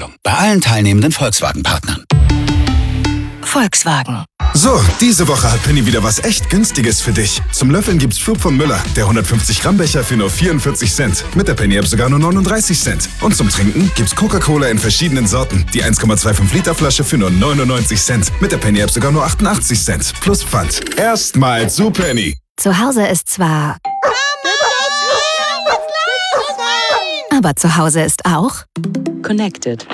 Sonderzahlung. Bei allen teilnehmenden Volkswagen-Partnern. Volkswagen. So, diese Woche hat Penny wieder was echt Günstiges für dich. Zum Löffeln gibt's Flug von Müller, der 150 Gramm Becher für nur 44 Cent. Mit der Penny-App sogar nur 39 Cent. Und zum Trinken gibt's Coca-Cola in verschiedenen Sorten. Die 1,25 Liter Flasche für nur 99 Cent. Mit der Penny-App sogar nur 88 Cent. Plus Pfand. Erstmal zu Penny. Zu Hause ist zwar... Aber zu Hause ist auch... Connected.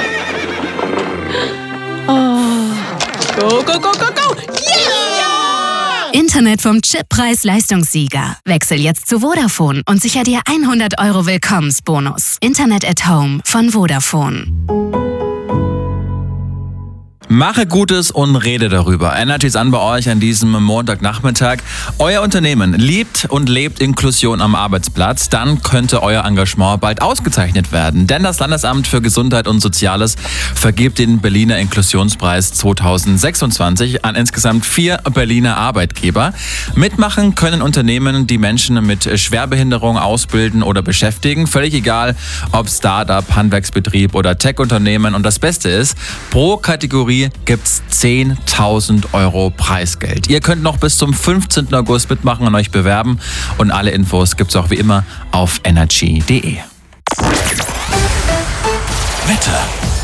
Oh. Go, go, go, go, go! Yeah! Internet vom Chip-Preis-Leistungssieger. Wechsel jetzt zu Vodafone und sicher dir 100 € Willkommensbonus. Internet at Home von Vodafone. Mache Gutes und rede darüber. Energy ist an bei euch an diesem Montagnachmittag. Euer Unternehmen liebt und lebt Inklusion am Arbeitsplatz. Dann könnte euer Engagement bald ausgezeichnet werden. Denn das Landesamt für Gesundheit und Soziales vergibt den Berliner Inklusionspreis 2026 an insgesamt 4 Berliner Arbeitgeber. Mitmachen können Unternehmen, die Menschen mit Schwerbehinderung ausbilden oder beschäftigen. Völlig egal, ob Startup, Handwerksbetrieb oder Tech-Unternehmen. Und das Beste ist, pro Kategorie gibt's 10.000 € Preisgeld. Ihr könnt noch bis zum 15. August mitmachen und euch bewerben. Und alle Infos gibt's auch wie immer auf energy.de. Wetter.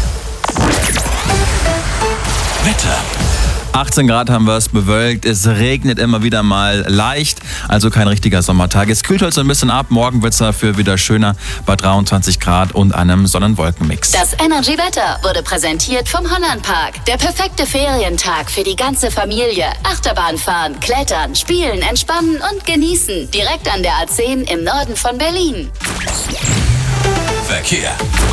18 Grad haben wir es, bewölkt, es regnet immer wieder mal leicht, also kein richtiger Sommertag. Es kühlt heute so ein bisschen ab, morgen wird es dafür wieder schöner bei 23 Grad und einem Sonnenwolkenmix. Das Energy-Wetter wurde präsentiert vom Hollandpark. Der perfekte Ferientag für die ganze Familie. Achterbahn fahren, klettern, spielen, entspannen und genießen. Direkt an der A10 im Norden von Berlin. Verkehr.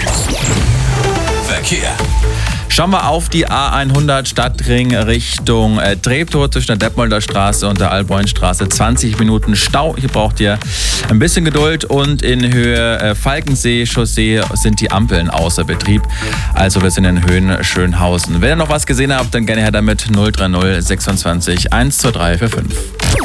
Schauen wir auf die A100 Stadtring Richtung Treptow zwischen der Detmolder Straße und der Alboinstraße. 20 Minuten Stau. Hier braucht ihr ein bisschen Geduld und in Höhe Falkensee-Chaussee sind die Ampeln außer Betrieb. Also wir sind in Höhen Schönhausen. Wenn ihr noch was gesehen habt, dann gerne her damit 030 26 12345.